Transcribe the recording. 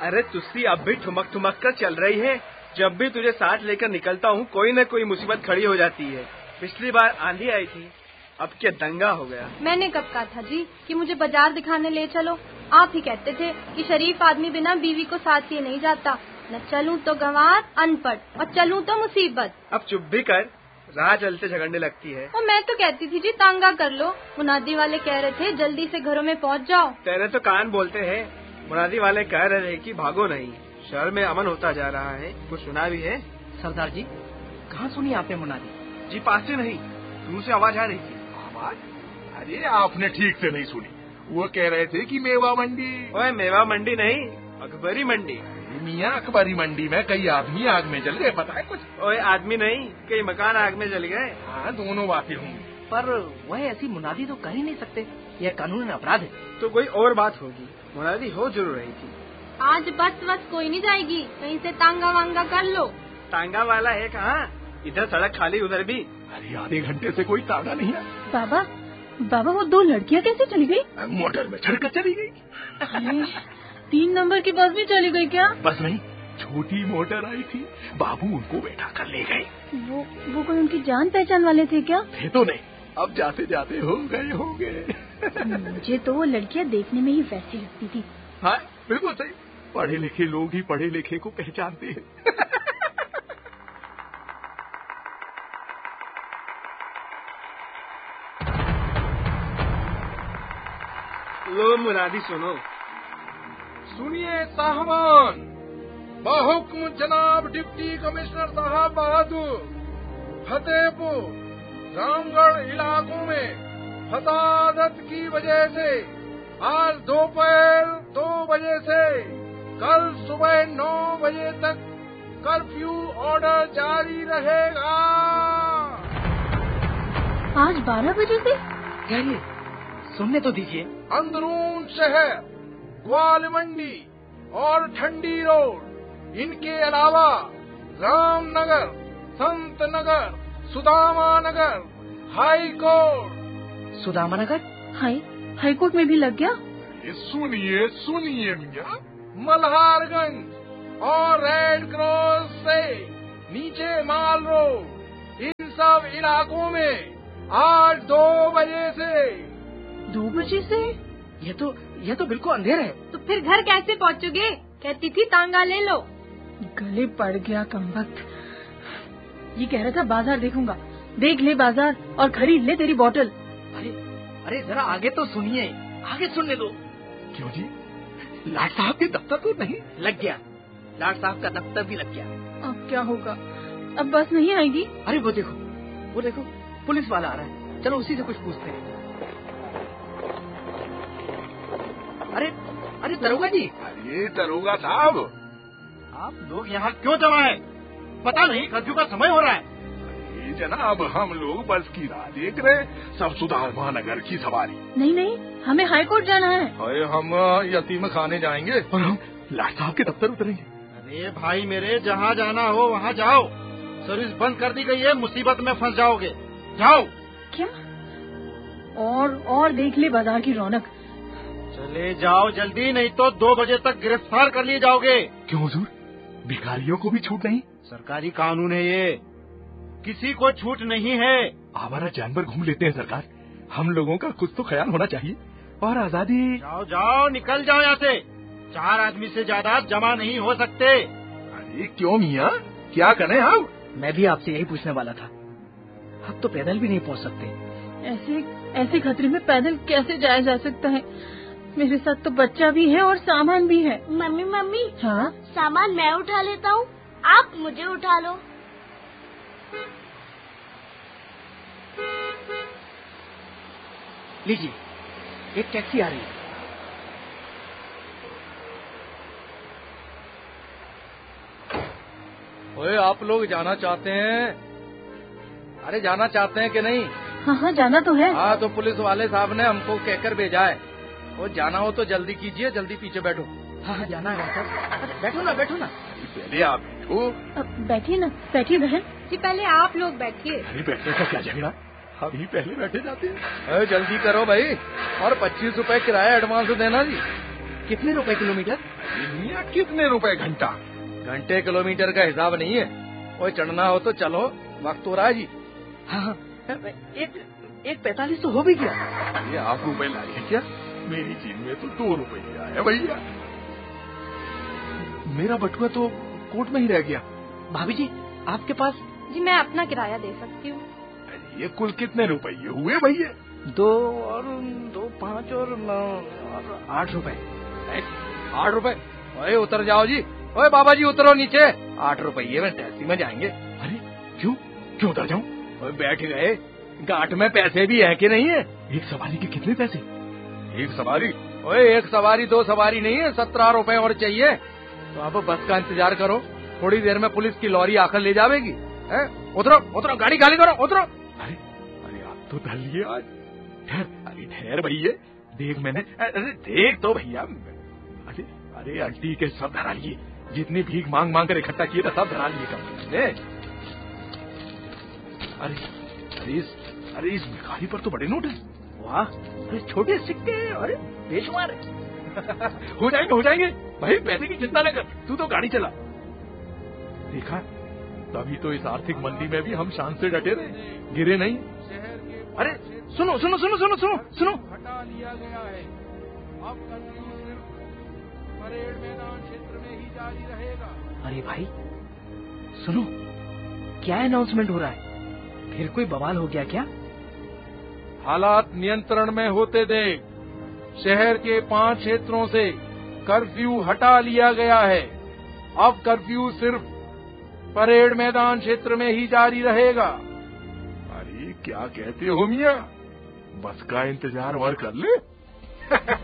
अरे तुस्सी अब भी ठुमक ठुमक कर चल रही है। जब भी तुझे साथ लेकर निकलता हूँ कोई न कोई मुसीबत खड़ी हो जाती है। पिछली बार आंधी आई थी, अब क्या दंगा हो गया। मैंने कब कहा था जी कि मुझे बाजार दिखाने ले चलो। आप ही कहते थे कि शरीफ आदमी बिना बीवी को साथ लिए नहीं जाता। न चलूं तो गंवार अनपढ़ और चलूं तो मुसीबत। अब चुप भी कर, राह चलते झगड़ने लगती है। और मैं तो कहती थी जी तांगा कर लो। मुनादी वाले कह रहे थे जल्दी से घरों में पहुंच जाओ। तेरे तो कान बोलते हैं। मुनादी वाले कह रहे हैं कि भागो नहीं, शहर में अमन होता जा रहा है। कुछ सुना भी है? सरदार जी कहाँ सुनी आपने मुनादी? जी पास से नहीं, दूर से आवाज आ रही थी। आवाज? अरे आपने ठीक से नहीं सुनी। वो कह रहे थे कि मेवा मंडी। ओए मेवा मंडी नहीं, अकबरी मंडी। मियाँ अकबरी मंडी में कई आदमी आग में जल गए, पता है कुछ? ओए आदमी नहीं, कई मकान आग में जल गए। हाँ दोनों बातें होंगी। पर वह ऐसी मुनादी तो कर ही नहीं सकते, यह कानूनी अपराध है। तो कोई और बात होगी, मुनादी हो जरूर रही थी। आज बस कोई नहीं जाएगी, कहीं से तांगा वांगा कर लो। तांगा वाला है कहाँ? इधर सड़क खाली, उधर भी। अरे आधे घंटे से कोई तांगा नहीं है। बाबा वो दो लड़कियाँ कैसे चली गई? मोटर में चढ़कर चली गई। 3 नंबर की बस भी चली गई क्या? बस नहीं, छोटी मोटर आई थी, बाबू उनको बैठा कर ले गए। वो कोई उनकी जान पहचान वाले थे क्या? थे तो नहीं, अब जाते जाते हो गए होंगे। मुझे तो वो लड़कियाँ देखने में ही वैसी लगती थी। हाँ बिल्कुल सही, पढ़े लिखे लोग ही पढ़े लिखे को पहचानते हैं। लो मुनादी सुनो। सुनिए साहबान, बहुक्म जनाब डिप्टी कमिश्नर साहब बहादुर, फतेहपुर रामगढ़ इलाकों में फसादत की वजह से आज दोपहर 2 बजे से कल सुबह 9 बजे तक कर्फ्यू ऑर्डर जारी रहेगा। आज 12 बजे से? क्या सुनने तो दीजिए। अंदरून शहर, ग्वाल मंडी और ठंडी रोड, इनके अलावा रामनगर, संत नगर, सुदामा नगर, हाई कोर्ट। सुदामा नगर? हाई कोर्ट में भी लग गया? सुनिए मियाँ, मल्हारगंज और रेड क्रॉस से नीचे माल रोड, इन सब इलाकों में आज 2 बजे से। 2 बजे से? यह तो बिल्कुल अंधेर है। तो फिर घर कैसे पहुँचोगे? कहती थी तांगा ले लो। गले पड़ गया कमबख्त। ये कह रहा था बाजार देखूंगा। देख ले बाजार और खरीद ले तेरी बोतल। अरे जरा आगे तो सुनिए, आगे सुनने दो। क्यों जी, लाट साहब के दफ्तर तो नहीं लग गया? लाट साहब का दफ्तर भी लग गया। अब क्या होगा? अब बस नहीं आएगी? अरे वो देखो पुलिस वाला आ रहा है, चलो उसी से कुछ पूछते हैं। अरे दरोगा जी। अरे दरोगा साहब, आप लोग यहाँ क्यों जमा है? पता नहीं कर्फ्यू का समय हो रहा है। अरे जनाब, हम लोग बस की राह देख रहे, सब सुदामा नगर की सवारी। नहीं, हमें हाई कोर्ट जाना है। अरे हम यतीम खाने जाएंगे और हम लाट साहब के दफ्तर उतरेंगे। अरे भाई मेरे, जहाँ जाना हो वहाँ जाओ। सर्विस बंद कर दी गई है, मुसीबत में फंस जाओगे। जाओ। क्या? और देख ले बाजार की रौनक। चले जाओ जल्दी, नहीं तो 2 बजे तक गिरफ्तार कर लिए जाओगे। क्यों हुजूर, भिखारियों को भी छूट नहीं? सरकारी कानून है ये, किसी को छूट नहीं है। आवारा जानवर घूम लेते हैं सरकार, हम लोगों का कुछ तो ख्याल होना चाहिए। और आजादी। जाओ निकल जाओ यहाँ से। 4 आदमी से ज्यादा जमा नहीं हो सकते। अरे क्यों मियाँ, क्या करें हम? मैं भी आपसे यही पूछने वाला था। अब तो पैदल भी नहीं पहुँच सकते। ऐसे खतरे में पैदल कैसे जाया जा सकता है? मेरे साथ तो बच्चा भी है और सामान भी है। मम्मी। हाँ? सामान मैं उठा लेता हूँ, आप मुझे उठा लो। लीजिए, एक टैक्सी आ रही है। ओए, आप लोग जाना चाहते हैं? अरे जाना चाहते हैं कि नहीं? हाँ जाना तो है। हाँ तो पुलिस वाले साहब ने हमको कहकर भेजा है। वो जाना हो तो जल्दी कीजिए, जल्दी पीछे बैठो। हाँ जाना है सर। बैठो ना। पहले आप बैठो। बैठिए बहन जी, पहले आप लोग बैठिए। अरे बैठने का क्या झगड़ा, हम ही पहले बैठे जाते हैं। जल्दी करो भाई, और 25 रुपए किराया एडवांस देना जी। कितने रुपए किलोमीटर? मियाँ कितने रुपए घंटा? घंटे किलोमीटर का हिसाब नहीं है। कोई चढ़ना हो तो चलो, वक्त हो रहा है जी। हाँ, एक 45 तो हो भी गया। ये आप रुपए लाए क्या? मेरी जेब में तो 2 रुपया है भैया। मेरा बटुआ तो कोर्ट में ही रह गया। भाभी जी, आपके पास? जी मैं अपना किराया दे सकती हूँ। ये कुल कितने रुपये हुए भैया? 2 और 2, 5 और 9 और 8 रुपए। 8 रुपए? ओए उतर जाओ जी। ओए बाबा जी उतरो नीचे। 8 रुपये में टैक्सी में जाएंगे। अरे क्यों क्यों उतर जाऊं? ओए बैठ गए, गांठ में पैसे भी है कि नहीं है? एक सवारी के कितने पैसे? एक सवारी? ओए 1 सवारी 2 सवारी नहीं है, 17 रुपए और चाहिए। तो अब बस का इंतजार करो, थोड़ी देर में पुलिस की लॉरी आकर ले जाएगी। उतरो उतरो, गाड़ी खाली करो, उतरो। अरे अरे आप तो धर लिए आज। ठहर भैया, देख मैंने। अरे देख तो भैया। अरे अरे आंटी के सब धरा लिए, जितनी भीख मांग मांग कर इकट्ठा किए था सब धरा लिए कम। अरे इस भिखारी पर तो बड़े नोट है। वाह, अरे छोटे सिक्के, अरे बेशुमार है। हो जाएंगे भाई, पैसे की चिंता न कर, तू तो गाड़ी चला। देखा, तभी तो इस आर्थिक मंदी में भी हम शान से डटे रहे, गिरे नहीं। अरे सुनो, हटा लिया गया है। अब कर्फ्यू सिर्फ परेड मैदान क्षेत्र में ही जारी रहेगा। अरे भाई सुनो, क्या अनाउंसमेंट हो रहा है? फिर कोई बवाल हो गया क्या? हालात नियंत्रण में होते देख शहर के 5 क्षेत्रों से कर्फ्यू हटा लिया गया है। अब कर्फ्यू सिर्फ परेड मैदान क्षेत्र में ही जारी रहेगा। अरे क्या कहते हो मियाँ, बस का इंतजार और कर ले।